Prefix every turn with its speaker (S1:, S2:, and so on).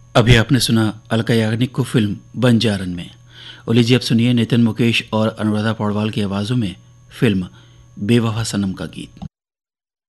S1: अभी आपने सुना अलका याग्निक को फिल्म बंजारन में। और लीजिए अब सुनिए नितिन मुकेश और अनुराधा पौडवाल की आवाज़ों में फिल्म बेवफा सनम का गीत।